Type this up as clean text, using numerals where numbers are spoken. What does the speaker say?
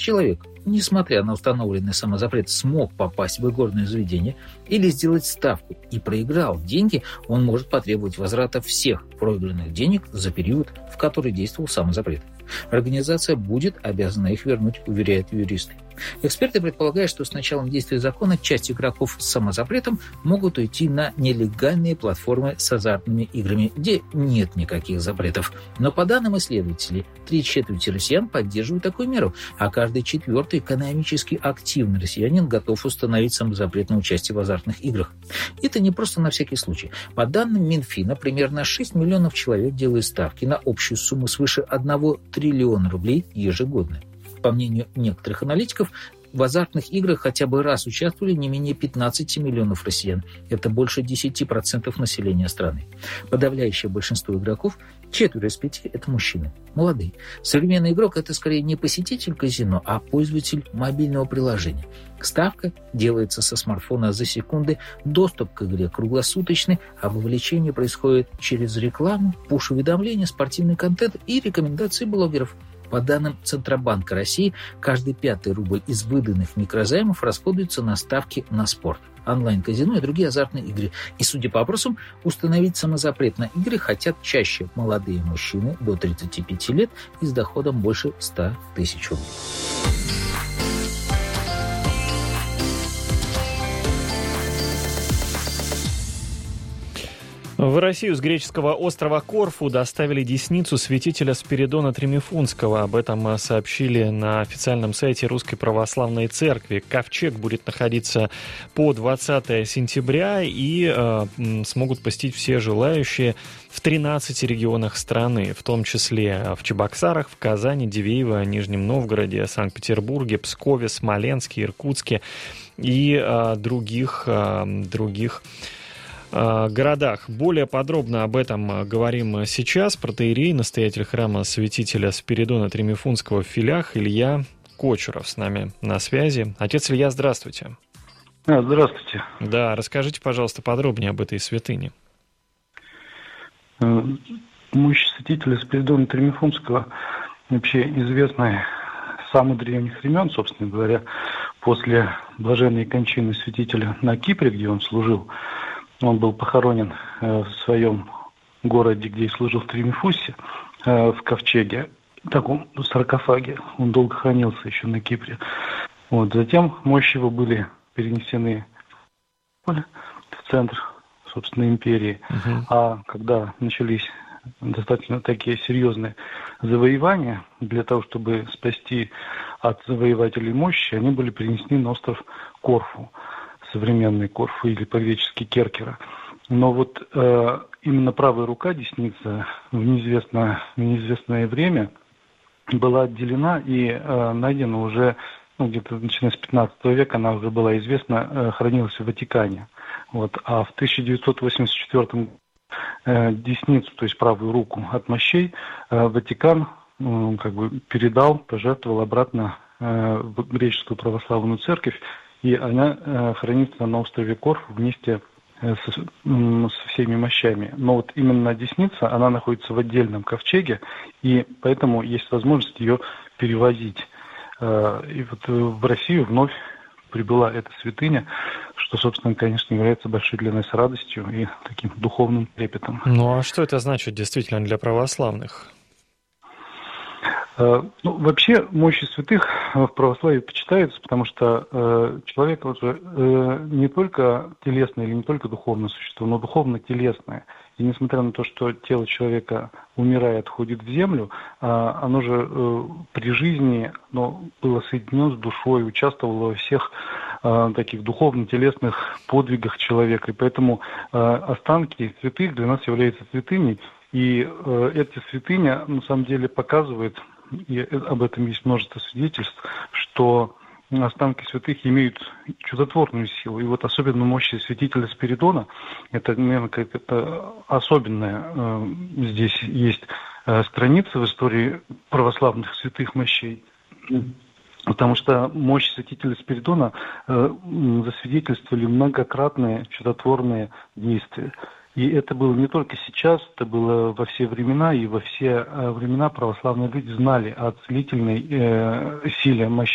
человек, несмотря на установленный самозапрет, смог попасть в игорное заведение или сделать ставку и проиграл деньги, он может потребовать возврата всех проигранных денег за период, в который действовал самозапрет. Организация будет обязана их вернуть, уверяют юристы. Эксперты предполагают, что с началом действия закона часть игроков с самозапретом могут уйти на нелегальные платформы с азартными играми, где нет никаких запретов. Но по данным исследователей, 3/4 россиян поддерживают такую меру, а каждый 4-й экономически активный россиянин готов установить самозапрет на участие в азартных играх. Это не просто на всякий случай. По данным Минфина, примерно 6 миллионов человек делают ставки на общую сумму свыше 1 триллиона рублей ежегодно. По мнению некоторых аналитиков, в азартных играх хотя бы раз участвовали не менее 15 миллионов россиян. Это больше 10% населения страны. Подавляющее большинство игроков, 4 из 5, это мужчины, молодые. Современный игрок – это скорее не посетитель казино, а пользователь мобильного приложения. Ставка делается со смартфона за секунды, доступ к игре круглосуточный, а вовлечение происходит через рекламу, пуш-уведомления, спортивный контент и рекомендации блогеров. По данным Центробанка России, каждый 5-й рубль из выданных микрозаймов расходуется на ставки на спорт, онлайн-казино и другие азартные игры. И, судя по опросам, установить самозапрет на игры хотят чаще молодые мужчины до 35 лет и с доходом больше 100 тысяч рублей. В Россию с греческого острова Корфу доставили десницу святителя Спиридона Тремифунского. Об этом сообщили на официальном сайте Русской Православной Церкви. Ковчег будет находиться по 20 сентября и смогут посетить все желающие в 13 регионах страны, в том числе в Чебоксарах, в Казани, Дивеево, Нижнем Новгороде, Санкт-Петербурге, Пскове, Смоленске, Иркутске и других городах. Более подробно об этом говорим сейчас. Протоиерей, настоятель храма святителя Спиридона Тремифунского в Филях Илья Кочуров с нами на связи. Отец Илья, здравствуйте. Здравствуйте. Да, расскажите, пожалуйста, подробнее об этой святыне. Мощь святителя Спиридона Тремифунского вообще известная с самых древних времен, собственно говоря, после блаженной кончины святителя на Кипре, где он служил. Он был похоронен в своем городе, где и служил в Тремифусе, в ковчеге, в таком саркофаге. Он долго хранился еще на Кипре. Затем мощи его были перенесены в центр, собственно, империи. А когда начались достаточно такие серьезные завоевания, для того, чтобы спасти от завоевателей мощи, они были перенесены на остров Корфу. Современный Корфу или по-гречески Керкера. Но именно правая рука, десница, в неизвестное время была отделена и найдена уже, где-то начиная с 15 века, она уже была известна, хранилась в Ватикане. А в 1984 году десницу, то есть правую руку от мощей, Ватикан передал, пожертвовал обратно в греческую православную церковь, и она хранится на острове Корфу вместе со всеми мощами. Но именно десница, она находится в отдельном ковчеге, и поэтому есть возможность ее перевозить. И в Россию вновь прибыла эта святыня, что, собственно, конечно, является большой для нас радостью и таким духовным трепетом. Ну а что это значит действительно для православных? Вообще мощи святых в православии почитаются, потому что человек уже не только телесное или не только духовное существо, но духовно-телесное. И несмотря на то, что тело человека умирает, отходит в землю, оно же при жизни было соединено с душой, участвовало во всех таких духовно-телесных подвигах человека. И поэтому останки святых для нас являются святыней. И эта святыня на самом деле показывает, и об этом есть множество свидетельств, что останки святых имеют чудотворную силу. И особенно мощи святителя Спиридона, это, наверное, какая-то особенная здесь есть страница в истории православных святых мощей. Потому что мощь святителя Спиридона засвидетельствовали многократные чудотворные действия. И это было не только сейчас, это было во все времена, и во все времена православные люди знали о целительной силе, мощи